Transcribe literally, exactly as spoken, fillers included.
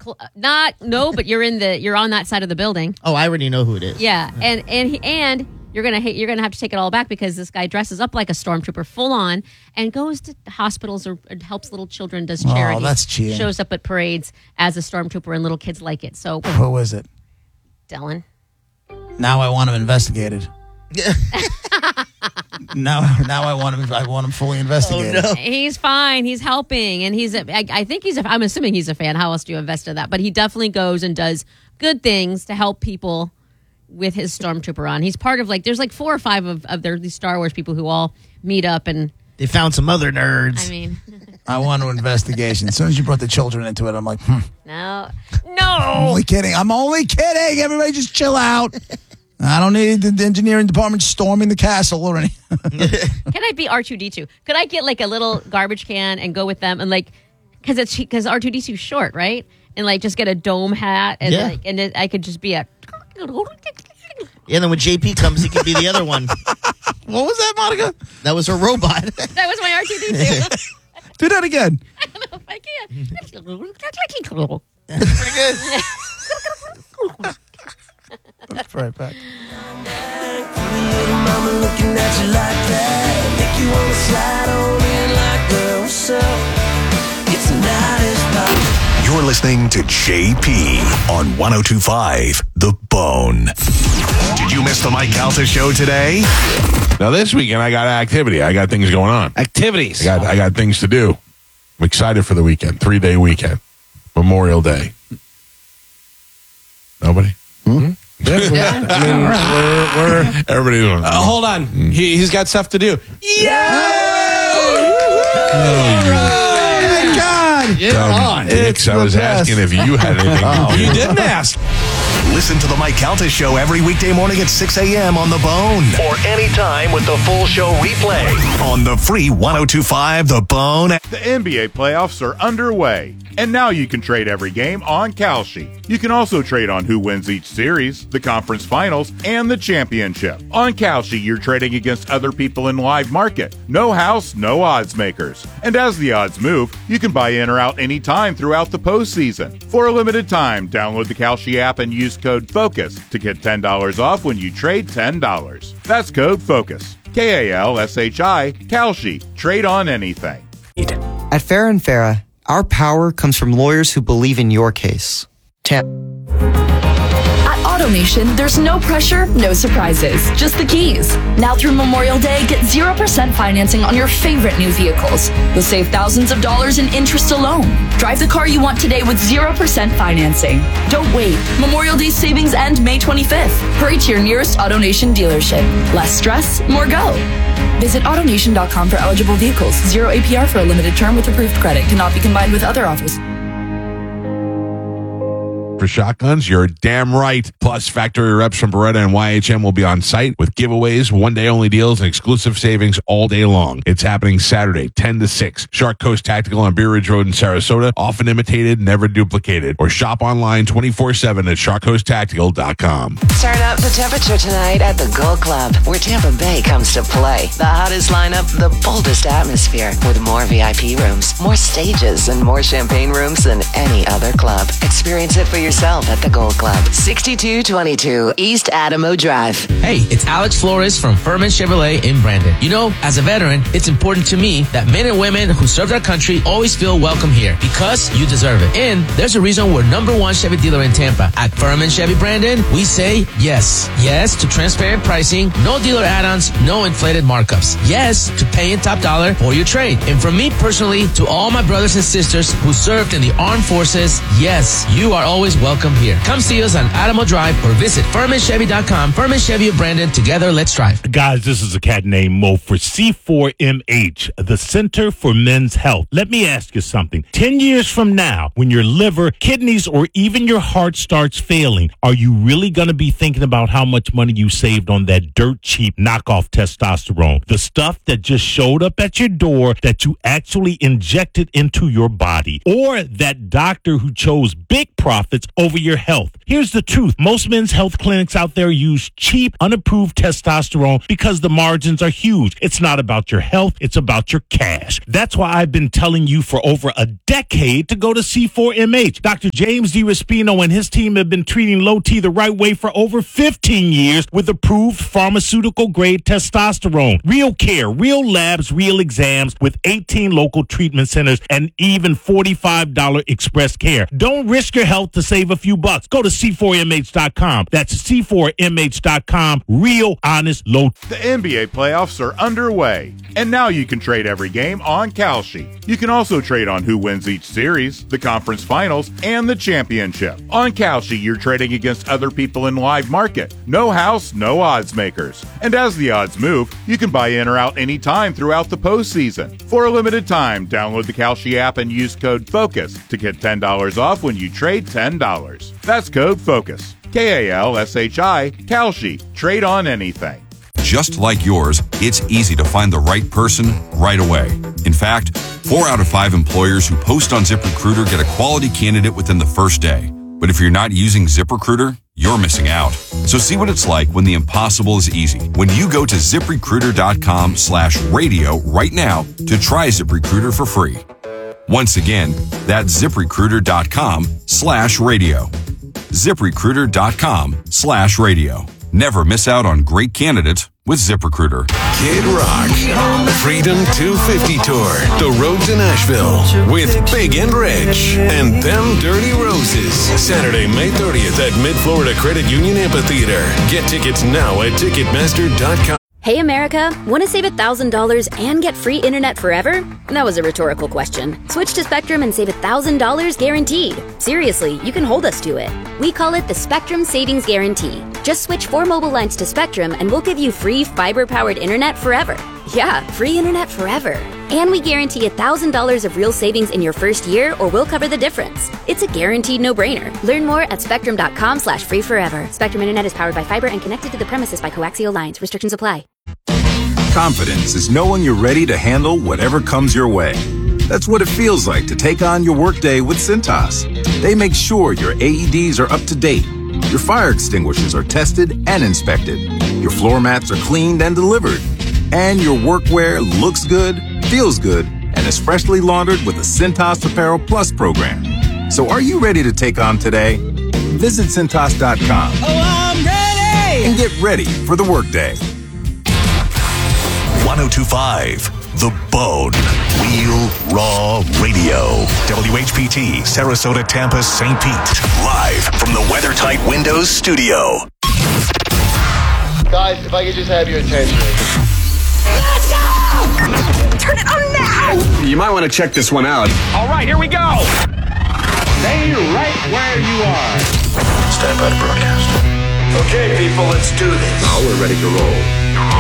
cl- not no, but you're in the you're on that side of the building. Oh, I already know who it is. Yeah, and and he, and you're gonna hate, you're gonna have to take it all back because this guy dresses up like a stormtrooper, full on, and goes to hospitals or, or helps little children, does charity. Oh, that's cheating. Shows up at parades as a stormtrooper, and little kids like it. So who is it? Dylan. Now I want him investigated. now, now I want him. I want him fully investigated. Oh, no. He's fine. He's helping, and he's. A, I, I think he's. A, I'm assuming he's a fan. How else do you invest in that? But he definitely goes and does good things to help people with his stormtrooper on. He's part of like. There's like four or five of of their these Star Wars people who all meet up and. They found some other nerds. I mean, I want an investigation. As soon as you brought the children into it, I'm like, hmm. no, I'm no. only kidding. I'm only kidding. Everybody just chill out. I don't need the engineering department storming the castle or anything. Can I be R two D two? Could I get like a little garbage can and go with them and like, because it's because R two D two is short, right? And like just get a dome hat and Yeah. like and it, I could just be a. Yeah, and then when J P comes, he can be the other one. What was that, Monica? That was a robot. That was my R two D two. Do that again. I don't know if I can. That's pretty good. That's right back. Little mama looking at you like that. Make you wanna slide on in like, girl, what's up? It's the nineties pop. You're listening to J P on one oh two point five The Bone. Did you miss the Mike Calta show today? Now this weekend I got activity. I got things going on. Activities. I got I got things to do. I'm excited for the weekend. Three day weekend. Memorial Day. Nobody? Hmm? I mean, we're, we're Everybody doing uh, hold on. He, he's got stuff to do. Thank God. Um, Nix, I the was best. asking if you had anything to do. You didn't ask. Listen to the Mike Calta show every weekday morning at six a.m. on The Bone. Or anytime with the full show replay on the free one oh two point five The Bone. The N B A playoffs are underway, and now you can trade every game on Kalshi. You can also trade on who wins each series, the conference finals, and the championship. On Kalshi, you're trading against other people in live market. No house, no odds makers. And as the odds move, you can buy in or out anytime throughout the postseason. For a limited time, download the Kalshi app and use code FOCUS to get ten dollars off when you trade ten dollars. That's code FOCUS. K A L S H I, Kalshi. Trade on anything. At Farah and Farah, our power comes from lawyers who believe in your case. Tam- At AutoNation, there's no pressure, no surprises, just the keys. Now through Memorial Day, get zero percent financing on your favorite new vehicles. You'll save thousands of dollars in interest alone. Drive the car you want today with zero percent financing. Don't wait. Memorial Day savings end May twenty-fifth. Hurry to your nearest AutoNation dealership. Less stress, more go. Visit AutoNation dot com for eligible vehicles. Zero A P R for a limited term with approved credit. Cannot be combined with other offers. For shotguns, you're damn right. Plus, factory reps from Beretta and Y H M will be on site with giveaways, one-day only deals, and exclusive savings all day long. It's happening Saturday, ten to six. Shark Coast Tactical on Beer Ridge Road in Sarasota. Often imitated, never duplicated. Or shop online twenty-four seven at shark coast tactical dot com. Turn up the temperature tonight at the Gold Club, where Tampa Bay comes to play. The hottest lineup, the boldest atmosphere, with more V I P rooms, more stages, and more champagne rooms than any other club. Experience it for yourself at the Gold Club, sixty-two twenty-two East Adamo Drive. Hey, it's Alex Flores from Furman Chevrolet in Brandon. You know, as a veteran, it's important to me that men and women who served our country always feel welcome here, because you deserve it. And there's a reason we're number one Chevy dealer in Tampa. At Furman Chevy Brandon, we say yes. Yes to transparent pricing, no dealer add-ons, no inflated markups. Yes to paying top dollar for your trade. And from me personally to all my brothers and sisters who served in the armed forces, yes, you are always welcome here. Come see us on Adamo Drive or visit Furman Chevy dot com. Furman Chevy of Brandon. Together, let's drive. Guys, this is a cat named Mo for C four M H, the Center for Men's Health. Let me ask you something. Ten years from now, when your liver, kidneys, or even your heart starts failing, are you really going to be thinking about how much money you saved on that dirt cheap knockoff testosterone? The stuff that just showed up at your door that you actually injected into your body? Or that doctor who chose big profits over your health. Here's the truth. Most men's health clinics out there use cheap, unapproved testosterone because the margins are huge. It's not about your health. It's about your cash. That's why I've been telling you for over a decade to go to C four M H. Doctor James DiRespino and his team have been treating low T the right way for over fifteen years with approved pharmaceutical-grade testosterone. Real care, real labs, real exams with eighteen local treatment centers and even forty-five dollars express care. Don't risk your health to save a few bucks. Go to C four M H dot com. That's C four M H dot com. Real, honest, low. The N B A playoffs are underway, and now you can trade every game on Kalshi. You can also trade on who wins each series, the conference finals, and the championship. On Kalshi, you're trading against other people in live market. No house, no odds makers. And as the odds move, you can buy in or out anytime throughout the postseason. For a limited time, download the Kalshi app and use code FOCUS to get ten dollars off when you trade ten dollars. That's code FOCUS. K A L S H I, Kalshi. Trade on anything. Just like yours, it's easy to find the right person right away. In fact, four out of five employers who post on ZipRecruiter get a quality candidate within the first day. But if you're not using ZipRecruiter, you're missing out. So see what it's like when the impossible is easy. When you go to ZipRecruiter.com slash radio right now to try ZipRecruiter for free. Once again, that's ZipRecruiter.com slash radio. ZipRecruiter.com slash radio. Never miss out on great candidates with ZipRecruiter. Kid Rock, Freedom two fifty Tour, The Road to Nashville, with Big and Rich, and Them Dirty Roses. Saturday, May thirtieth at Mid-Florida Credit Union Amphitheater. Get tickets now at Ticketmaster dot com. Hey America, want to save one thousand dollars and get free internet forever? That was a rhetorical question. Switch to Spectrum and save one thousand dollars guaranteed. Seriously, you can hold us to it. We call it the Spectrum Savings Guarantee. Just switch four mobile lines to Spectrum and we'll give you free fiber-powered internet forever. Yeah, free internet forever. And we guarantee one thousand dollars of real savings in your first year or we'll cover the difference. It's a guaranteed no-brainer. Learn more at spectrum.com slash free forever. Spectrum Internet is powered by fiber and connected to the premises by coaxial lines. Restrictions apply. Confidence is knowing you're ready to handle whatever comes your way. That's what it feels like to take on your workday with Cintas. They make sure your A E Ds are up to date, your fire extinguishers are tested and inspected, your floor mats are cleaned and delivered, and your workwear looks good, feels good, and is freshly laundered with the Cintas Apparel Plus program. So are you ready to take on today? Visit Cintas dot com. Oh, I'm ready! And get ready for the workday. ten twenty-five The Bone. Real Raw Radio. W H P T, Sarasota, Tampa, Saint Pete. Live from the WeatherTight Windows studio. Guys, if I could just have your attention. Let's go! Turn it on now! You might want to check this one out. All right, here we go. Stay right where you are. Stand by to broadcast. Okay, people, let's do this. Now we're ready to roll.